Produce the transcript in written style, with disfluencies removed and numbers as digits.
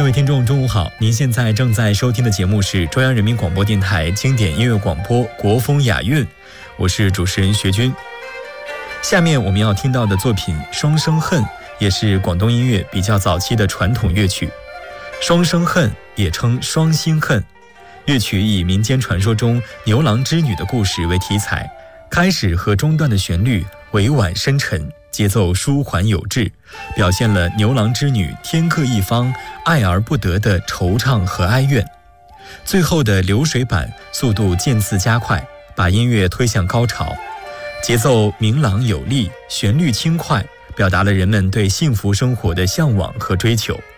位听众中午好，您现在正在收听的节目是中央人民广播电台经典音乐广播国风雅韵，我是主持人学军。下面我们要听到的作品《双生恨》也是广东音乐比较早期的传统乐曲。双生恨也称双星恨，乐曲以民间传说中牛郎织女的故事为题材，开始和中段的旋律委婉深沉，节奏舒缓有致，表现了牛郎织女天各一方爱而不得的惆怅和哀怨。最后的流水板速度渐次加快，把音乐推向高潮，节奏明朗有力，旋律轻快，表达了人们对幸福生活的向往和追求。